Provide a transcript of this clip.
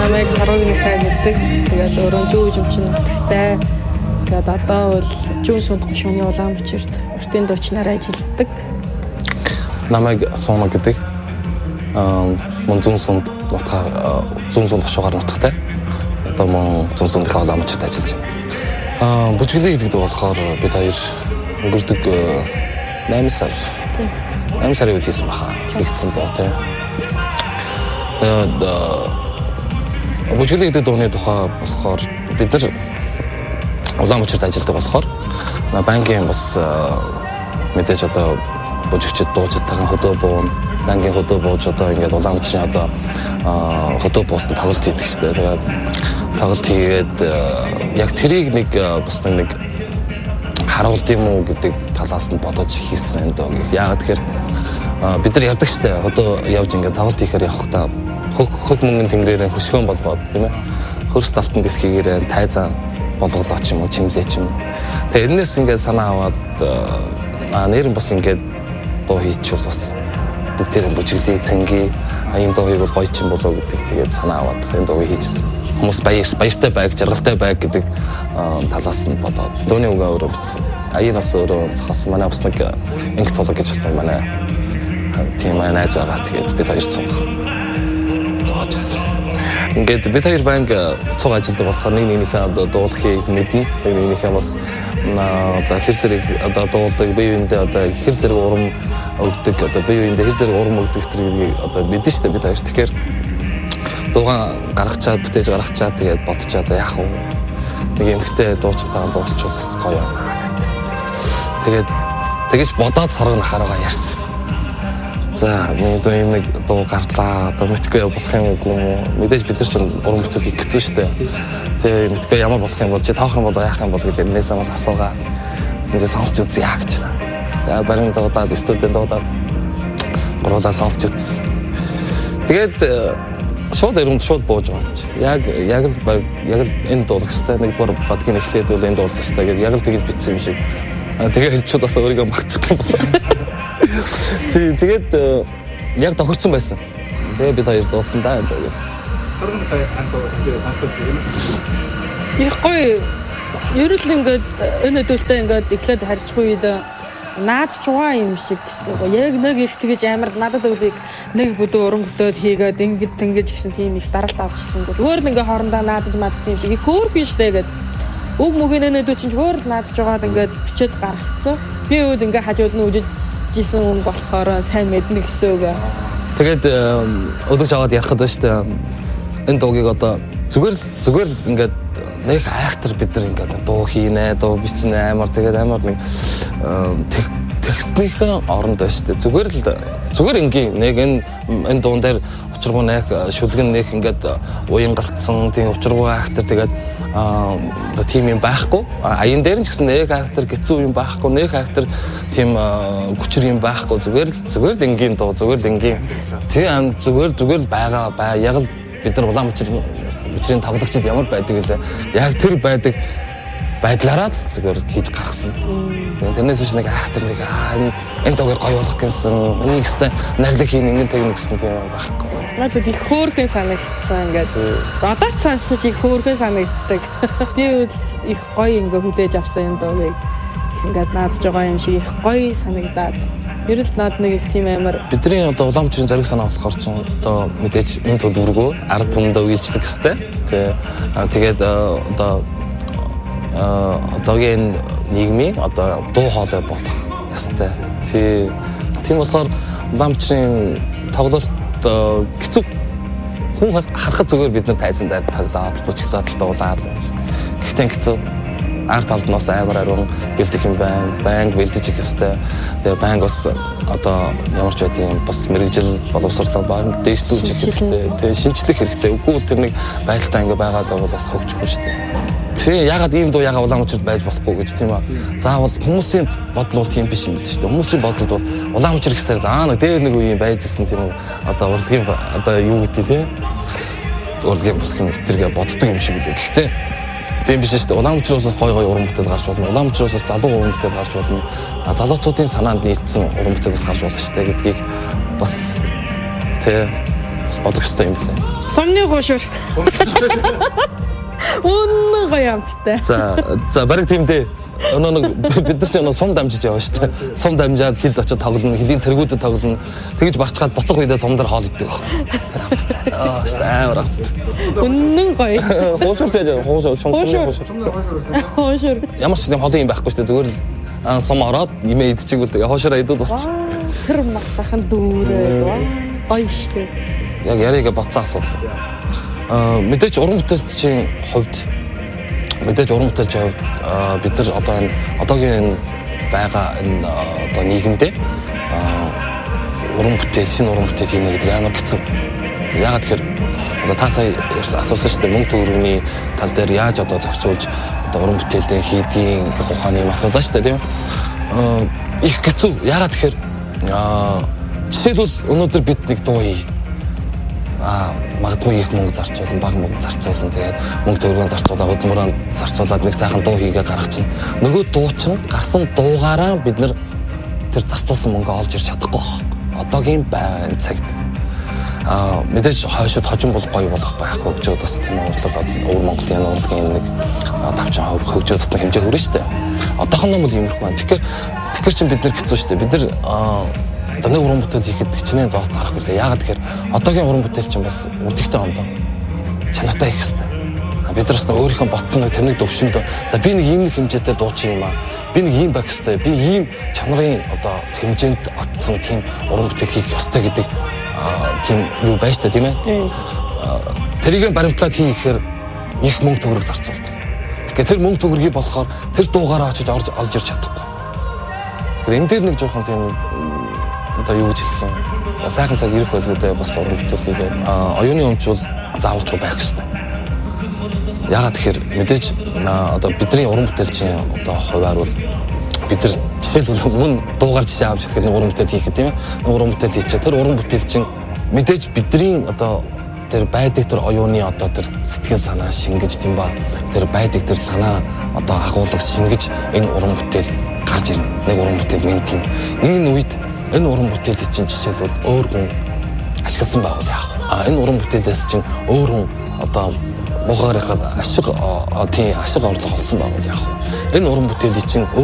намайг Сарвагийнхаа гэдэг. Тэгээд өөрөө Жүү Жимчин нутагтай. Тэгээд одоо бол Жүүн Сунд гишүүний Улаанбаатарт өртийн дуучнаар ажилладаг. Намайг Сууна гэдэг. Мөн Зүүн Сунд нутгаар Зүүн Сунд гишүүгээр нутагтай. Одоо мөн Зүүн Сундынхаа Улаанбаатарт ажиллаж байна. Бүжиглээ гэдэг болохоор бид хоёр өнгөрдөг 8 сарын үед хийсэн баха. Хийгдсэн доо тий. Бүжиглээ гэдэг дууны тухай болохоор бид нар Улаанбаатарт ажилладаг болохоор банкын бас мэдээж одоо бүжигчд дуучидтайгаа хөдөө буун, банкын хөдөө бууж одоо ингээд Улаанбаатарын одоо хөдөө буусан тоглолт хийдэг ч тэгээд тоглолт хийгээд яг тэрийг нэг бас нэг харуулт юм уу гэдэг талаас нь бодож хийсэн доо гэх. Яагаад тэгэхээр бид нар ярьдаг штэ одоо явж ингээд тоглолт хийхээр явахдаа хог мөнгөний тэнгэрээр хөшгөөн болгоод тийм ээ хөрс талтан дэлхийгээр тайзан болголоо ч юм уу чимлээ ч юм. Тэгээ энэс ингээд санаа аваад нэр нь бас ингээд дуу хийчихвэл бас бүгдээрээ бүжиглээ цэнгээ ийм дууыг бол гоё ч юм болоо гэдэг тэгээд санаа аваад энэ дууг хийжсэн. Хүмүүс баяртай байг, жаргалтай байг гэдэг талаас нь бодоод дууны үгээ өөрөө бичсэн. Аянаас өөрөө цахасан манай бас нэг инх толго гэж бас манай тийм найз байгаа. Тэгээд бид хоёр цуг зоожсэн. Ингээд бид хоёр банк цуг ажилладаг болохоор нэг нэгнийхээ одоо дуулахыг мэднэ. Нэг нэгнийхээ бас одоо хэр зэрэг одоо дуулдаг, бие биендээ одоо хэр зэрэг урам өгдөг, одоо бие биендээ хэр зэрэг урам өгдөг гэдгийг одоо мэднэ шүү дээ бид хоёр. Тэгэхээр дуугаа гаргачаад, бүтээж гаргачаад тэгээд бодчаад яах вэ? Нэг эмхтэй дуучтайгаа дуулчихвал гоё байна. Тэгэж бодоод сарга нахаараа ярьсан. За, ийм нэг дуу гарлаа. Одоо мэдгүй болох юм уу? Мэдээж бид нар ч уран бүтээл хийх гэсэн шүү дээ. Тэгээ мэдгүй ямар болох юм бол чи таах юм бол яах юм бол гэж энэсээ бас асуугаад. Тэгсэн чи сонсч үз яа гэж байна. Тэгээ барин дуудаад студент дуудаад гурлаа сонсч үз. Тэгээд шууд ирэнд шууд бууж байгаа юм чи. Яг л энэ дуулах хэвээр нэгдүгээр бадгийн эхлээд бол энэ дуулах хэвээр гэдэг яг л тэгж бичсэн юм шиг. Тэгээ хэлчихвэл бас өөрийгөө магтчих юм байна. Тэгээд яг тохирсон байсан. Тэгээ бид хоёр дуулсан даа энэ дууг. Сарганы анко сонсоход юм уу? Их гоё. Ерөөл ингээд энэ өдөлтөө ингээд эхлээд харьцгүй үед наад чугаа юм шиг гэсэн. Яг нэг их тэгэж амар надад үлийг нэг бүдүү уран бүтээд хийгээд ингэж тэнгэж гэсэн тийм их даралт авчихсан. Зүгээр л ингээ хоорондоо наадаж мадсан юм шиг их хөөрхөн штэ гэдэг. Уг мөгийн нөдөө чинь зүгээр л наадж байгаад ингээд бичээд гаргацсан. Би өөд ингээ хажууд нь үжиж жисэн хүн болохоор сайн мэднэ гэсэн үг. Тэгээд өлөж аваад ярахад байна штэ. Энэ дуугийг одоо зүгээр л ингээд нэг актер бид нар ингээд дуу хийнэ, дуу бичнэ амар тэгээд амар нэг текстнийхэн оронд байна штэ. Зүгээр ингийн нэг энэ дуун дээр учиргуу нэг шүлгэн нэг ингээд уян галтсан тийм учиргуу актер тэгээд тийм юм байхгүй. Аян дээр нь ч гэсэн нэг актер гэцүү юм байхгүй, нэг актер тийм хүчрэг юм байхгүй. Зүгээр л энгийн дуу, зүгээр л энгийн. Тийм зүгээр л байгаа. Яг л бид нар Улаанбаатарын тоглогчид ямар байдаг вэ? Яг тэр байдаг байдлаараа л зүгээр хийж гаргасан. Тэрнээс биш нэг актер нэг энэ дууг гоё болгох гэсэн, энийг ихтэй нарийнх хийн ингэн тэгнэ гэсэн тийм байхгүй. Надад их хөөрхөн санагдсан ингээд. Одоо ч сонссон чи их хөөрхөн санагддаг. Би их гоё ингээ хүлээж авсан энэ дуугийг. Ингээд наадж байгаа юм шиг их гоё санагдаад. Ерөөл над нэг их тийм амар. Бидний одоо Улаанбаатарын зориг санаа болохоор ч одоо мэдээж энэ төлөвлөгөө ард түмэндээ үйлчлэх хэвээр. Тэгээд одоо одоогийн нийгмийн одоо дуу хоолой болох ёстой. Тийм болохоор Улаанбаатарын тоглолт гэцүү хүн харахад зүгээр бид нар тайзан дээр тоглоод бүжигсаад л дуулаад. Гэхдээ гэцүү арт талднаас амар ариун бэлдэх юм байна. Банк бэлдэж их хэвээр. Тэгээ банк бас одоо ямар ч байдгийн бас мэрэгжил боловсруулалт банк дэвшлүүлж хэрэгтэй. Тэгээ шинжлэх хэрэгтэй. Үгүй бол тэр нэг байдалтай ингээ байгаад бол бас хөгжихгүй шүү дээ. Тэгээ ягаад ийм дуу ягаад Улаанбаатарт байж болохгүй гэж тийм аа. Заавал хүмүүсийн бодол бол тийм биш юм л шүү дээ. Хүмүүсийн бодол бол Улаанбаатар гэсээр л нэг дээр нэг үе байжсэн тийм үү. Одоо урлагийн одоо юу гэдэг тийм. Урлагийн бүлхэн тэргээ боддог юм шиг үлээ. Гэхдээ тийм биш шүү дээ. Улаанбаатараас бас гоё уран бүтээл гарч болно. Улаанбаатараас бас залуу уран бүтээл гарч болно. Залуучуудын санаанд нийцсэн уран бүтээлс гарч болно шүү дээ гэдгийг бас бодох хэрэгтэй юм байна. Сомны хуушур. Үнэн гоё амттай. За барыг тиймдээ. Бид нар ч сум дамжиж яваа шүү дээ. Сум дамжаад хилд очиж тоглоно, хилийн цэргүүдэд тоглоно. Тэгж барчгаад боцох үедээ сумдар хоол иддэг баг. Тэр амттай. Амар амттай. Үнэн гоё. Хуушур гэж Хуушур. Ямар ч юм холын юм байхгүй шүү дээ. Зүгээр л сум ороод имээ идчихвэл хуушураа идээд болчих. Тэр масахан дүүрээ. Гоё шүү дээ. Яг яриага боцсон асуудал. Мэдээж уран бүтээлчийн хувьд бид нар одоо энэ одоогийн байгаа энэ одоо нийгэмдээ шинэ уран бүтээл хийнэ гэдэг амар хэцүү. Яагаад тэгэхээр одоо та сая асуусан шүү дээ мөнгө төгрөгийн тал дээр яаж одоо зохицуулж одоо уран бүтээлээ хийдгийг ухааны юм асуулаа шүү дээ тийм үү? Их хэцүү. Яагаад тэгэхээр жишээлбэл өнөөдөр бид нэг дуу хий. Магадгүй их мөнгө зарцуулна, бага мөнгө зарцуулна. Тэгээд мөнгө төгрөгөө зарцуулаад хөдөлмөрөнд зарцуулаад нэг сайхан дуу хийгээ гаргах чинь нөгөө дуучин гарсан дуугаараа бид нэр тэр зарцуулсан мөнгө олж ирч чадахгүй. Одоогийн байгаа энэ цагт мэдээж хойшод хожим бол гоё болох байхгүй гэж бас тийм урлаг өвөр Монголын урлагийн нэг 50% хөгжөөд тасна хэмжээ хүрнэ шүү дээ. Одоохондоо бол иймэрхүү байна. Тэгэхээр чинь бид нэр хэцүү шүү дээ. Бид нар одоо нэг уран бүтээл хийхэд хичнээн зоос зарах үлээ. Яагаад тэгэхээр одоогийн уран бүтээл чинь бас үрдэгтэй ондоо чанартай их хэвээр. Бид нар өөрийнхөө ботсон нэг тэрнийг төвшөндөө за би нэг ийм нэг хэмжээтэй дуучин юм аа. Би нэг ийм байх хэвээр. Би ийм чанарын одоо хэмжээнд очсон тийм уран бүтээл хийх ёстой гэдэг тийм юу байж та тийм ээ. Тэрийг баримтлаад хийхээр их мөнгө төгрөг зарцуулдаг. Тэгэхээр тэр мөнгө төгрөгийг болохоор тэр дуугаараа очиж олж ирч чадахгүй. Тэгэхээр энэ дээр нэг жоохон тийм одоо юу гэж хэлэх юм. Сайхан цаг ирэх байлгүй бас уран бүтээлийг оюуны өмчүүл заавалчгүй байх ёстой. Яагаад тэгэхээр мэдээж одоо бидний уран бүтээлчийн одоо хуваар бол бид нар жишээлбэл мөн дуугаар жишээ авч хэлэхэд нэг уран бүтээл хийх тийм ээ. Нэг уран бүтээл хийчихээ тэр уран бүтээлчин мэдээж бидний одоо тэр байдаг тэр оюуны одоо тэр сэтгэл санаа шингэж тийм ба тэр байдаг тэр санаа одоо агуулга шингэж энэ уран бүтээл гарч ирнэ. Нэг уран бүтээл мэдлэн энэ үед энэ уран бүтээлийн чинь жишээлбэл өөр хүн ашигласан байгуул яах вэ? Энэ уран бүтээлээс чинь өөр хүн одоо муугаар яхад ашиг орлого олсон байгуул яах вэ? Энэ уран бүтээлийн чинь